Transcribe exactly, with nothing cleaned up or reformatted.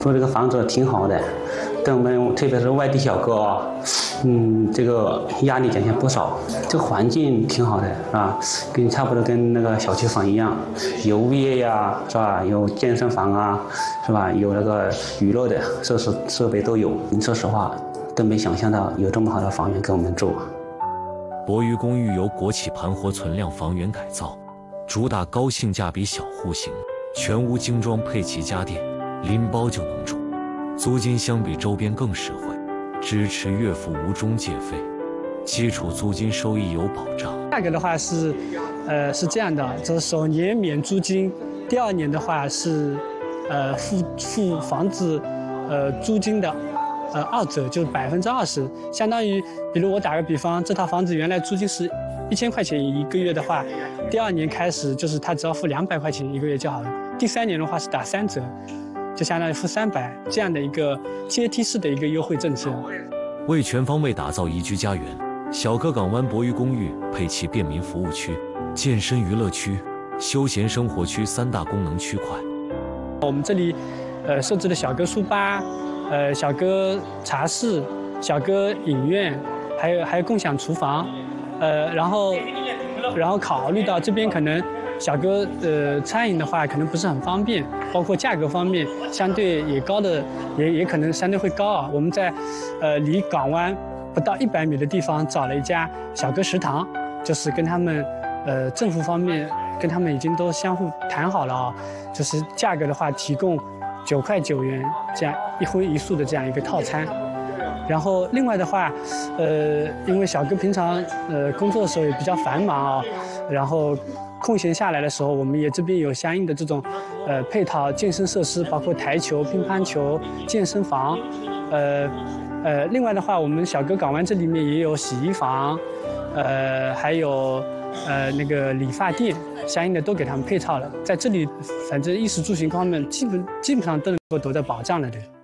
说这个房子挺好的，对我们特别是外地小哥啊，嗯，这个压力减轻不少。这个环境挺好的，是吧？跟差不多跟那个小区房一样，有物业呀，是吧？有健身房啊，是吧？有那个娱乐的设施设备都有。说实话，都没想象到有这么好的房源给我们住。 博渝公寓由国企盘活存量房源改造，主打高性价比小户型，全屋精装配齐家电，拎包就能住，租金相比周边更实惠，支持月付无中介费，基础租金收益有保障。 价格的话是，呃，是这样的，这首年免租金，第二年的话是，呃，付付房子，呃，租金的。呃，二折就是百分之二十，相当于，比如我打个比方，这套房子原来租金是一千块钱一个月的话，第二年开始就是他只要付两百块钱一个月就好了。第三年的话是打三折，就相当于付三百，这样的一个阶梯式的一个优惠政策。 为全方位打造宜居家园，小哥港湾博渝公寓配齐便民服务区、健身娱乐区、休闲生活区三大功能区块。 我们这里，呃，设置了小哥书吧。呃，小哥茶室、小哥影院，还有还有共享厨房，呃，然后，然后考虑到这边可能小哥呃餐饮的话可能不是很方便，包括价格方面相对也高的，也也可能相对会高啊。我们在呃离港湾不到一百米的地方找了一家小哥食堂，就是跟他们呃政府方面跟他们已经都相互谈好了啊，就是价格的话提供九块九元这样一荤一素的这样一个套餐，然后另外的话，呃，因为小哥平常呃工作的时候也比较繁忙啊，然后空闲下来的时候，我们也这边有相应的这种呃配套健身设施，包括台球、乒乓球、健身房，呃呃，另外的话，我们小哥港湾这里面也有洗衣房，呃，还有呃那个理发店。相应的都给他们配套了，在这里，反正衣食住行方面，基本基本上都能够得到保障了的。